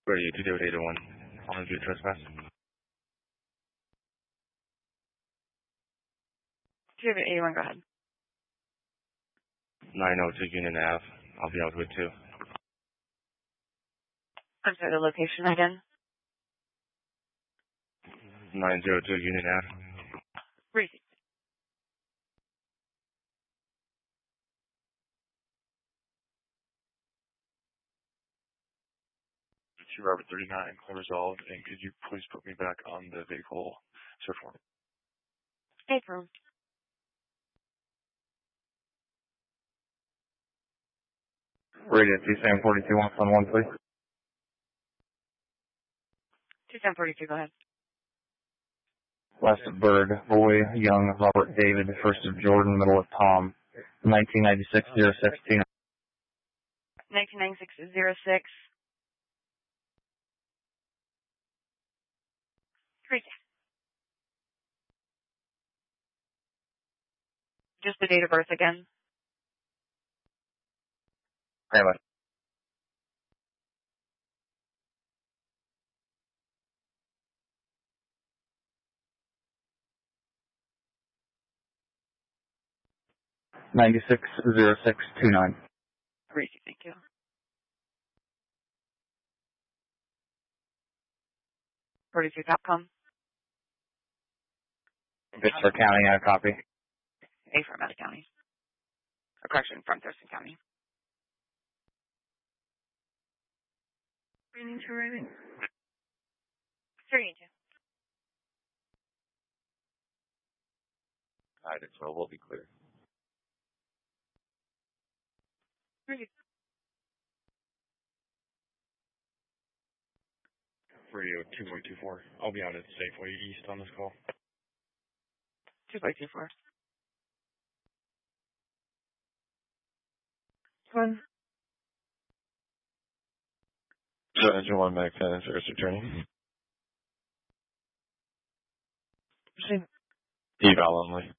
Radio 20881. On due trespass. 281, go ahead. 902 Union Ave. I'll be out with 2. I'm sorry, the location again? 902 Union Ave. Receipt. Robert 39, call resolved, and could you please put me back on the vehicle search warrant? April. Radio 2742111, please. 2742, go ahead. West of Bird, Boy, Young, Robert, David, first of Jordan, middle of Tom, 1996-06-29. 1996-06. Receipt. Just the date of birth again. Anyway. $960629. Receipt, thank you. $42 Capcom. Pittsburgh County, I copy. A for Meta County. Or correction, from Thurston County. Training to arriving. 3 and 2. Guidance, so we'll be clear. Receipt. Radio 2.24, I'll be out at Safeway East on this call. 2.24. 1. Engine 1 Mac 10, service returning. Machine. Eval only.